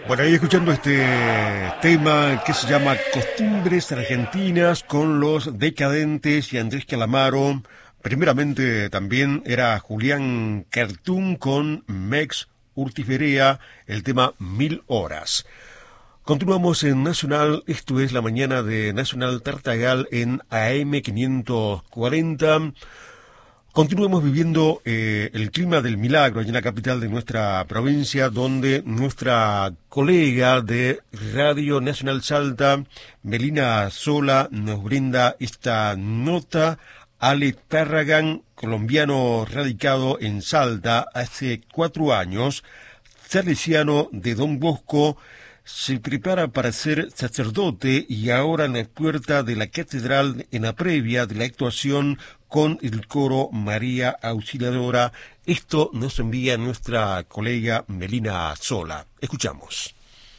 Bueno, ahí escuchando este tema que se llama Costumbres Argentinas con los Decadentes y Andrés Calamaro. Primeramente también era Julián Cartoon con Mex Urtiferea, el tema 1000 horas. Continuamos en Nacional, esto es la mañana de Nacional Tartagal en AM 540. Continuemos viviendo el clima del milagro allí en la capital de nuestra provincia, donde nuestra colega de Radio Nacional Salta, Melina Sola, nos brinda esta nota. Ale Párragan, colombiano radicado en Salta hace 4 años, salesiano de Don Bosco, se prepara para ser sacerdote y ahora en la puerta de la catedral, en la previa de la actuación con el coro María Auxiliadora. Esto nos envía nuestra colega Melina Sola. Escuchamos.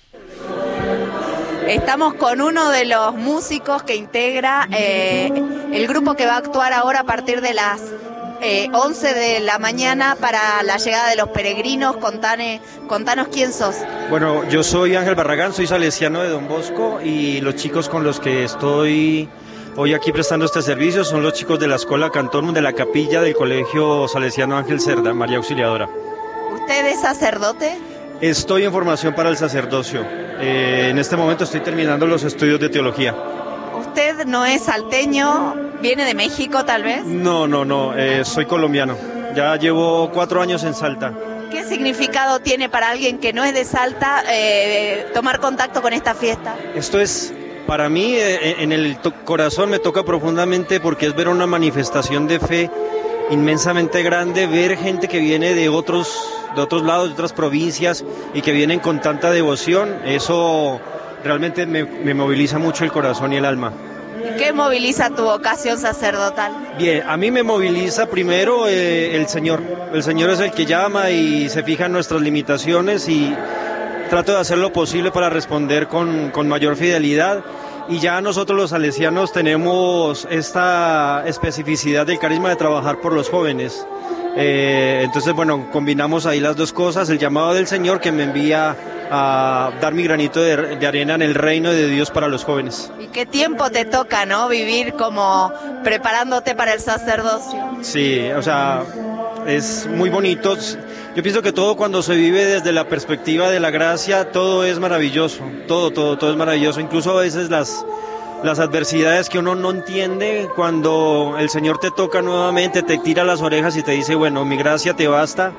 Estamos con uno de los músicos que integra el grupo que va a actuar ahora a partir de las 11 de la mañana para la llegada de los peregrinos. Contanos quién sos. Bueno, yo soy Ángel Barragán, soy salesiano de Don Bosco y los chicos con los que estoy hoy aquí prestando este servicio son los chicos de la Escuela Cantorum de la capilla del Colegio Salesiano Ángel Cerda, María Auxiliadora. ¿Usted es sacerdote? Estoy en formación para el sacerdocio. En este momento estoy terminando los estudios de teología. ¿Usted no es salteño? ¿Viene de México tal vez? No, soy colombiano. Ya llevo 4 años en Salta. ¿Qué significado tiene para alguien que no es de Salta tomar contacto con esta fiesta? Esto es, para mí, en el corazón me toca profundamente porque es ver una manifestación de fe inmensamente grande, ver gente que viene de otros lados, de otras provincias y que vienen con tanta devoción. Eso realmente me moviliza mucho el corazón y el alma. ¿Y qué moviliza tu vocación sacerdotal? Bien, a mí me moviliza primero el Señor. El Señor es el que llama y se fija en nuestras limitaciones y trato de hacer lo posible para responder con mayor fidelidad. Y ya nosotros los salesianos tenemos esta especificidad del carisma de trabajar por los jóvenes. Entonces, bueno, combinamos ahí las dos cosas, el llamado del Señor que me envía a dar mi granito de arena en el reino de Dios para los jóvenes. ¿Y qué tiempo te toca, no? Vivir como preparándote para el sacerdocio. Sí, o sea, es muy bonito. Yo pienso que todo cuando se vive desde la perspectiva de la gracia, todo es maravilloso, todo es maravilloso, incluso a veces las adversidades que uno no entiende, cuando el Señor te toca nuevamente, te tira las orejas y te dice, bueno, mi gracia te basta.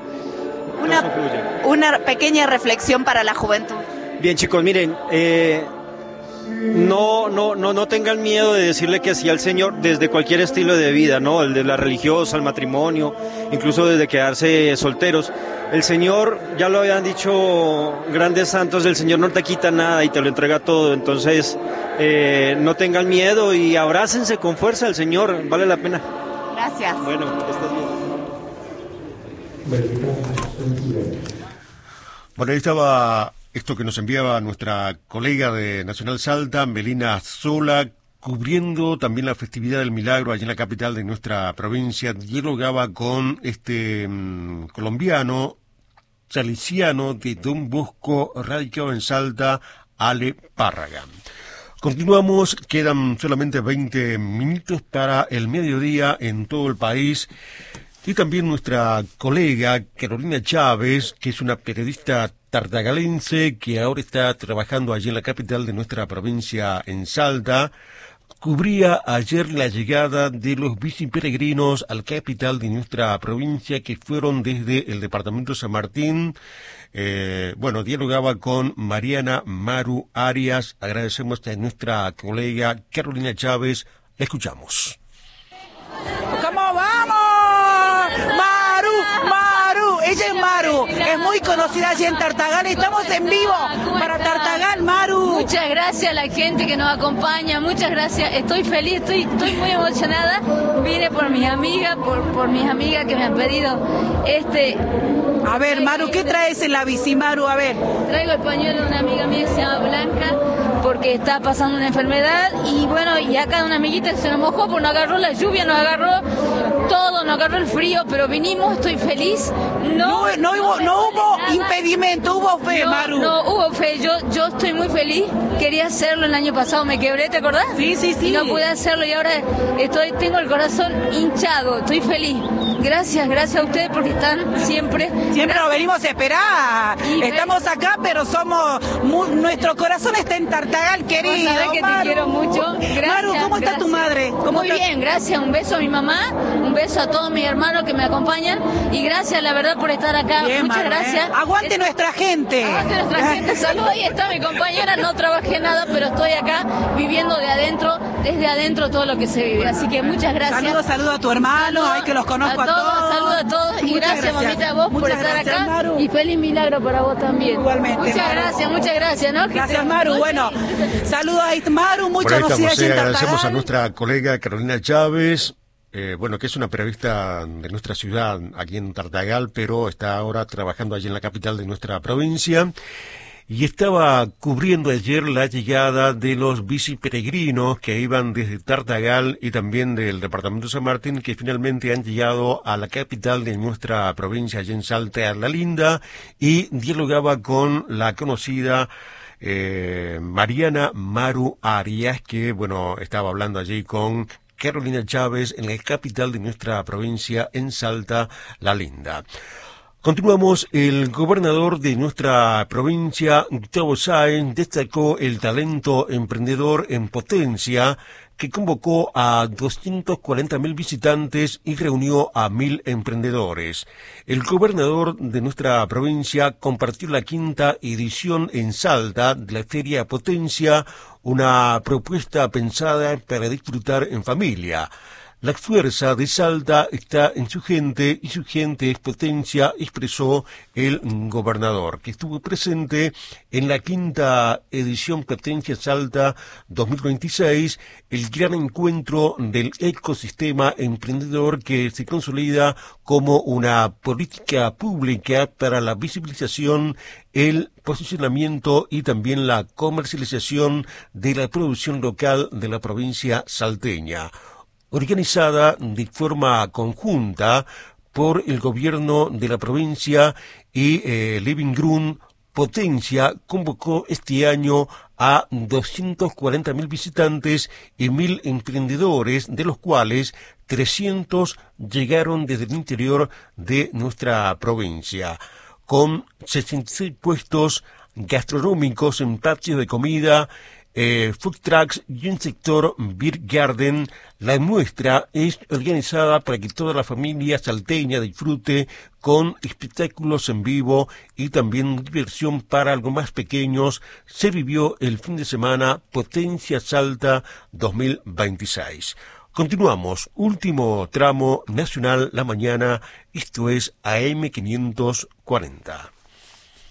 Una pequeña reflexión para la juventud. Bien, chicos, miren, no tengan miedo de decirle que sí al Señor desde cualquier estilo de vida, ¿no? El de la religiosa, el matrimonio, incluso desde quedarse solteros. El Señor, ya lo habían dicho grandes santos, el Señor no te quita nada y te lo entrega todo. Entonces, no tengan miedo y abrácense con fuerza al Señor, vale la pena. Gracias. Bueno, estás bien. Bueno, ahí estaba esto que nos enviaba nuestra colega de Nacional Salta, Melina Sola, cubriendo también la festividad del milagro allí en la capital de nuestra provincia. Dialogaba con este colombiano, salesiano de Don Bosco, radicado en Salta, Ale Párragan. Continuamos, quedan solamente 20 minutos para el mediodía en todo el país. Y también nuestra colega Carolina Chávez, que es una periodista tartagalense que ahora está trabajando allí en la capital de nuestra provincia, en Salta, cubría ayer la llegada de los biciperegrinos a la capital de nuestra provincia que fueron desde el departamento San Martín. Dialogaba con Mariana Maru Arias. Agradecemos a nuestra colega Carolina Chávez. La escuchamos. ¿Cómo vamos? Maru, ella es Maru, es muy conocida allí en Tartagal, estamos en vivo para Tartagal, Maru. Muchas gracias a la gente que nos acompaña, muchas gracias, estoy feliz, estoy muy emocionada, vine por mis amigas, por mis amigas que me han pedido A ver, Maru, ¿qué traes en la bici, Maru? A ver. Traigo el pañuelo de una amiga mía que se llama Blanca, porque está pasando una enfermedad y bueno, y acá una amiguita que se nos mojó porque nos agarró la lluvia, nos agarró todo, nos agarró el frío, pero vinimos, estoy feliz. No hubo impedimento, hubo fe, Maru. No hubo fe, yo estoy muy feliz, quería hacerlo el año pasado, me quebré, ¿te acordás? Sí. Y no pude hacerlo y ahora tengo el corazón hinchado, estoy feliz. Gracias a ustedes porque están siempre. Siempre nos venimos a esperar. Estamos acá, pero nuestro corazón está en Tartagal, querido. Sabés que Maru. te quiero mucho. Gracias. Maru, ¿cómo está tu madre? Muy bien, gracias. Un beso a mi mamá, un beso a todos mis hermanos que me acompañan y gracias, la verdad, por estar acá. Bien, muchas Maru, gracias. Aguante nuestra gente. Aguante nuestra gente. Saludos, ahí está mi compañera. No trabajé nada, pero estoy acá viviendo desde adentro todo lo que se vive. Así que muchas gracias. Saludos a tu hermano, hay que los conozco a todos. Saludos a todos y gracias, mamita, a vos por estar acá. Maru. Y feliz milagro para vos también. Igualmente. Muchas gracias, ¿no? Gracias, Maru. Bueno, saludos a Maru, mucho Por ahí conocida estamos, allí en agradecemos a Tartagal. nuestra colega Carolina Chávez, que es una periodista de nuestra ciudad, aquí en Tartagal, pero está ahora trabajando allí en la capital de nuestra provincia. Y estaba cubriendo ayer la llegada de los biciperegrinos que iban desde Tartagal y también del departamento de San Martín, que finalmente han llegado a la capital de nuestra provincia, allí en Salta, La Linda, y dialogaba con la conocida Mariana Maru Arias, que, bueno, estaba hablando allí con Carolina Chávez en la capital de nuestra provincia, en Salta, La Linda. Continuamos. El gobernador de nuestra provincia, Gustavo Sáenz, destacó el talento emprendedor en potencia que convocó a 240.000 visitantes y reunió a 1.000 emprendedores. El gobernador de nuestra provincia compartió la 5ª edición en Salta de la Feria Potencia, una propuesta pensada para disfrutar en familia. La fuerza de Salta está en su gente y su gente es potencia, expresó el gobernador, que estuvo presente en la 5ª edición Potencia Salta 2026, el gran encuentro del ecosistema emprendedor que se consolida como una política pública para la visibilización, el posicionamiento y también la comercialización de la producción local de la provincia salteña. Organizada de forma conjunta por el gobierno de la provincia y Living Ground, Potencia convocó este año a 240.000 visitantes y 1.000 emprendedores, de los cuales 300 llegaron desde el interior de nuestra provincia, con 66 puestos gastronómicos en patios de comida, food trucks y un sector beer garden. La muestra es organizada para que toda la familia salteña disfrute con espectáculos en vivo y también diversión para algo más pequeños. Se vivió el fin de semana Potencia Salta 2026. Continuamos, último tramo nacional la mañana, esto es AM 540.